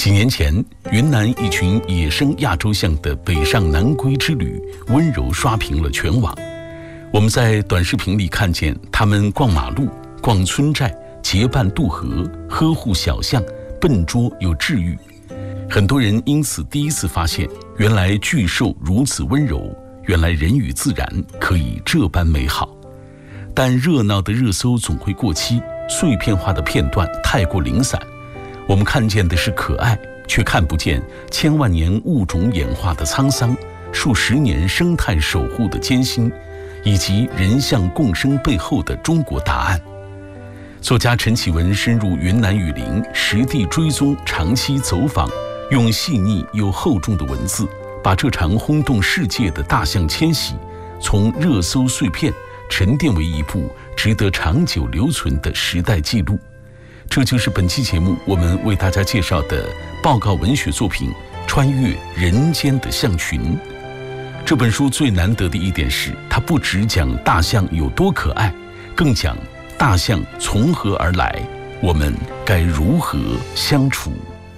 几年前，云南一群野生亚洲象的北上南归之旅温柔刷屏了全网。我们在短视频里看见他们逛马路、逛村寨，结伴渡河，呵护小象，笨拙又治愈。很多人因此第一次发现，原来巨兽如此温柔，原来人与自然可以这般美好。但热闹的热搜总会过期，碎片化的片段太过零散。我们看见的是可爱，却看不见千万年物种演化的沧桑，数十年生态守护的艰辛，以及人象共生背后的中国答案。作家陈启文深入云南雨林，实地追踪，长期走访，用细腻又厚重的文字，把这场轰动世界的大象迁徙，从热搜碎片沉淀为一部值得长久留存的时代记录。这就是本期节目我们为大家介绍的报告文学作品《穿越人间的象群》。这本书最难得的一点是，它不只讲大象有多可爱，更讲大象从何而来，我们该如何相处。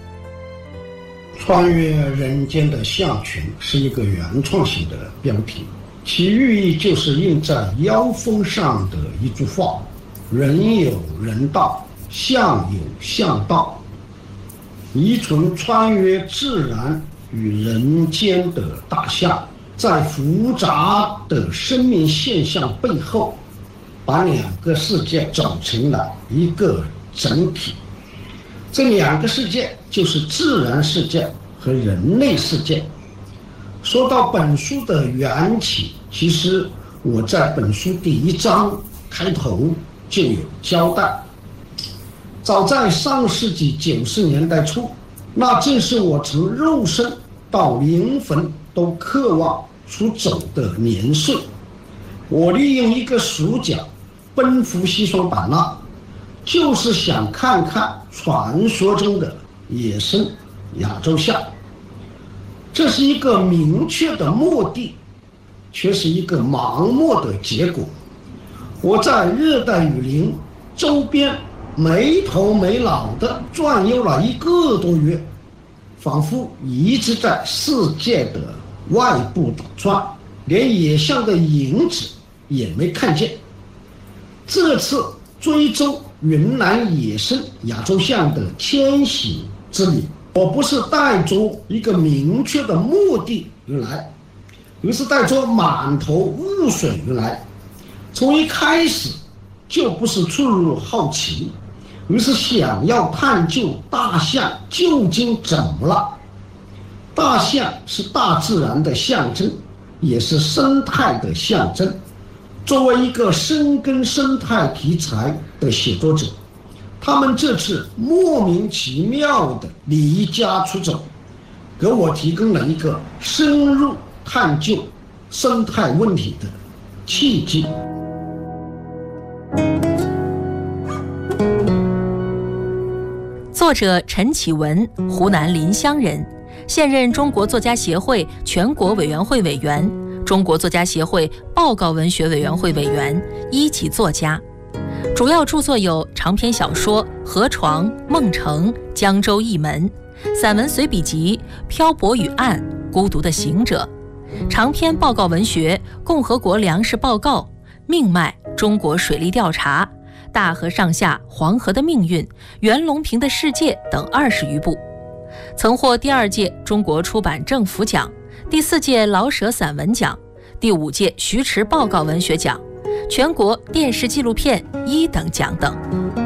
穿越人间的象群是一个原创性的标题，其寓意就是印在腰封上的一句话：人有人道，象有象道，依存穿越自然与人间的大象，在复杂的生命现象背后，把两个世界走成了一个整体。这两个世界就是自然世界和人类世界。说到本书的缘起，其实我在本书第一章开头就有交代。早在上世纪90年代初，那正是我从肉身到灵魂都渴望出走的年岁。我利用一个暑假奔赴西双版纳，就是想看看传说中的野生亚洲象。这是一个明确的目的，却是一个盲目的结果。我在热带雨林周边没头没脑地转悠了1个多月，仿佛一直在世界的外部打转，连野象的影子也没看见。这次追踪云南野生亚洲象的迁徙之旅，我不是带着一个明确的目的而来，而是带着满头雾水而来。从一开始就不是出于好奇，而是想要探究大象究竟怎么了。大象是大自然的象征，也是生态的象征。作为一个深耕生态题材的写作者，他们这次莫名其妙的离家出走，给我提供了一个深入探究生态问题的契机。 作者陈启文，湖南临湘人，现任中国作家协会全国委员会委员、中国作家协会报告文学委员会委员，1级作家。主要著作有长篇小说《河床》《梦城》《江州一门》，散文随笔集《漂泊与岸》《孤独的行者》，长篇报告文学《共和国粮食报告》《命脉》《中国水利调查》《大河上下黄河的命运》《袁隆平的世界》等20余部，曾获第2届中国出版政府奖、第4届老舍散文奖、第5届徐迟报告文学奖、全国电视纪录片1等奖等。